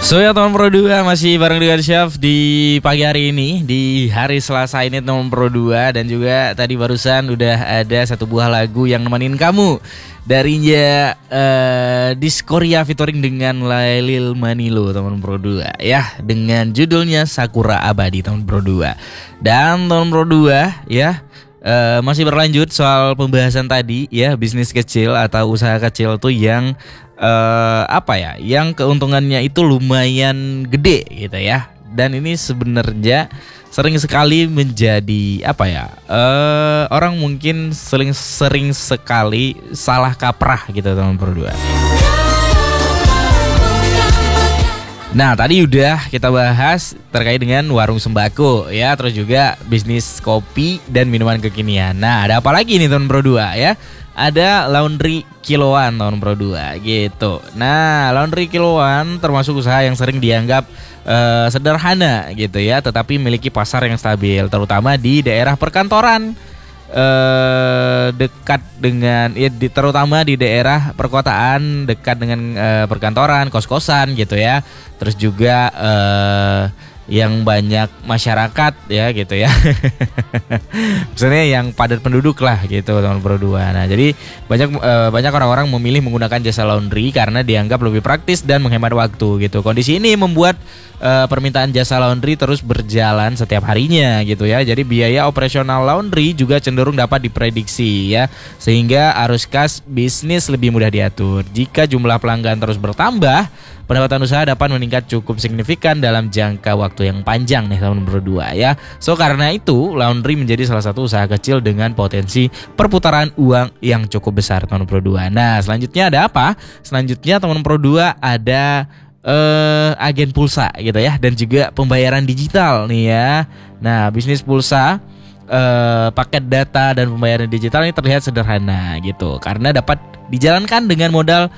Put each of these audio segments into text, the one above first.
So ya teman Pro 2, masih bareng dengan Chef di pagi hari ini, di hari Selasa ini teman Pro 2. Dan juga tadi barusan udah ada satu buah lagu yang nemenin kamu darinya Diskoria featuring dengan Lailil Manilo teman Pro 2 ya, dengan judulnya Sakura Abadi teman Pro 2. Dan teman Pro 2 ya, masih berlanjut soal pembahasan tadi ya, bisnis kecil atau usaha kecil tuh yang yang keuntungannya itu lumayan gede gitu ya. Dan ini sebenarnya sering sekali menjadi orang mungkin sering sekali salah kaprah gitu teman berdua. Nah tadi udah kita bahas terkait dengan warung sembako ya, terus juga bisnis kopi dan minuman kekinian. Nah ada apa lagi nih teman Pro 2 ya? Ada laundry kiloan tahun Pro 2 gitu. Nah laundry kiloan termasuk usaha yang sering dianggap sederhana gitu ya, tetapi memiliki pasar yang stabil, terutama di daerah perkantoran, dekat dengan terutama di daerah perkotaan, dekat dengan perkantoran, kos-kosan gitu ya. Terus juga yang banyak masyarakat ya gitu ya. Misalnya yang padat penduduk lah gitu teman Pro 2. Nah, jadi banyak orang-orang memilih menggunakan jasa laundry karena dianggap lebih praktis dan menghemat waktu gitu. Kondisi ini membuat permintaan jasa laundry terus berjalan setiap harinya gitu ya. Jadi biaya operasional laundry juga cenderung dapat diprediksi ya, sehingga arus kas bisnis lebih mudah diatur. Jika jumlah pelanggan terus bertambah, pendapatan usaha dapat meningkat cukup signifikan dalam jangka waktu yang panjang nih teman Pro 2 ya. So karena itu laundry menjadi salah satu usaha kecil dengan potensi perputaran uang yang cukup besar teman Pro 2. Nah selanjutnya ada apa? Selanjutnya teman Pro 2 ada agen pulsa gitu ya, dan juga pembayaran digital nih ya. Nah bisnis pulsa, paket data dan pembayaran digital ini terlihat sederhana gitu karena dapat dijalankan dengan modal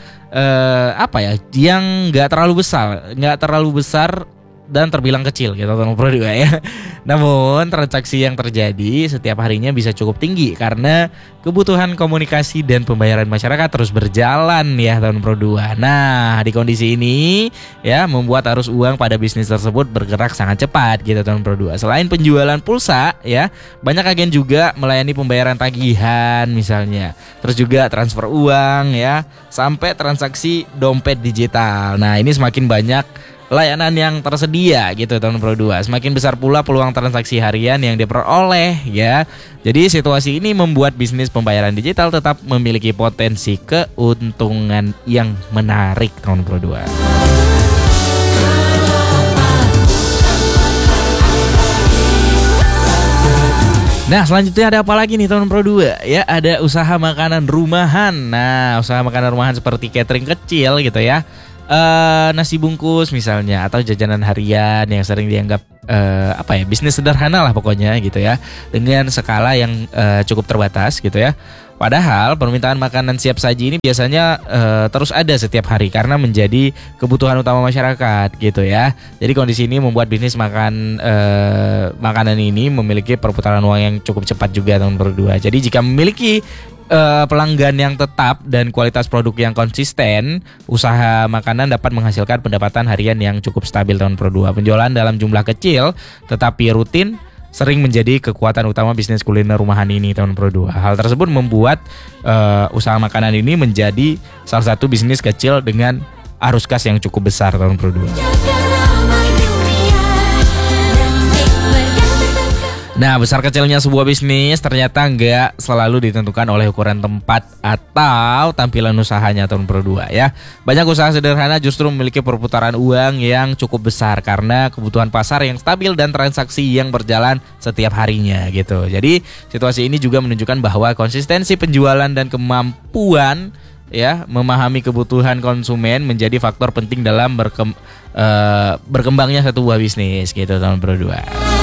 yang nggak terlalu besar dan terbilang kecil gitu teman Pro 2 ya. Namun transaksi yang terjadi setiap harinya bisa cukup tinggi karena kebutuhan komunikasi dan pembayaran masyarakat terus berjalan ya teman Pro 2. Nah di kondisi ini ya membuat arus uang pada bisnis tersebut bergerak sangat cepat gitu teman Pro 2. Selain penjualan pulsa ya, banyak agen juga melayani pembayaran tagihan misalnya, terus juga transfer uang ya, sampai transaksi dompet digital. Nah ini semakin banyak layanan yang tersedia gitu teman Pro 2, semakin besar pula peluang transaksi harian yang diperoleh ya. Jadi situasi ini membuat bisnis pembayaran digital tetap memiliki potensi keuntungan yang menarik teman Pro 2. Nah selanjutnya ada apa lagi nih teman Pro 2 ya, ada usaha makanan rumahan. Nah usaha makanan rumahan seperti catering kecil gitu ya, nasi bungkus misalnya, atau jajanan harian yang sering dianggap bisnis sederhana lah pokoknya gitu ya, dengan skala yang cukup terbatas gitu ya. Padahal permintaan makanan siap saji ini biasanya terus ada setiap hari karena menjadi kebutuhan utama masyarakat gitu ya. Jadi kondisi ini membuat bisnis makanan ini memiliki perputaran uang yang cukup cepat juga tahun berdua. Jadi jika memiliki pelanggan yang tetap dan kualitas produk yang konsisten, usaha makanan dapat menghasilkan pendapatan harian yang cukup stabil tahun Pro 2. Penjualan dalam jumlah kecil tetapi rutin sering menjadi kekuatan utama bisnis kuliner rumahan ini tahun Pro 2. Hal tersebut membuat usaha makanan ini menjadi salah satu bisnis kecil dengan arus kas yang cukup besar tahun Pro 2. Nah, besar kecilnya sebuah bisnis ternyata nggak selalu ditentukan oleh ukuran tempat atau tampilan usahanya tahun Pro 2 ya. Banyak usaha sederhana justru memiliki perputaran uang yang cukup besar karena kebutuhan pasar yang stabil dan transaksi yang berjalan setiap harinya gitu. Jadi situasi ini juga menunjukkan bahwa konsistensi penjualan dan kemampuan ya memahami kebutuhan konsumen menjadi faktor penting dalam berkembangnya satu buah bisnis gitu tahun Pro 2.